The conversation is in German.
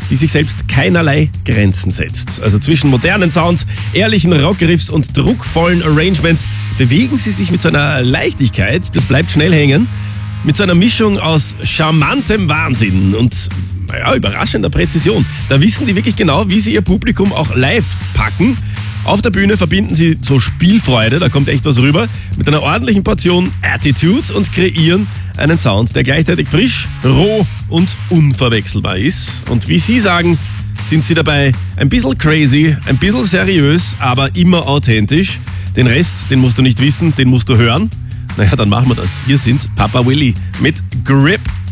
die sich selbst keinerlei Grenzen setzt. Also zwischen modernen Sounds, ehrlichen Rockriffs und druckvollen Arrangements bewegen sie sich mit so einer Leichtigkeit, das bleibt schnell hängen, mit so einer Mischung aus charmantem Wahnsinn und überraschender Präzision. Da wissen die wirklich genau, wie sie ihr Publikum auch live packen. Auf der Bühne verbinden sie so Spielfreude, da kommt echt was rüber, mit einer ordentlichen Portion Attitude und kreieren einen Sound, der gleichzeitig frisch, roh und unverwechselbar ist. Und wie sie sagen, sind sie dabei ein bisschen crazy, ein bisschen seriös, aber immer authentisch. Den Rest, den musst du nicht wissen, den musst du hören. Naja, dann machen wir das. Hier sind Papa Willy mit Grip.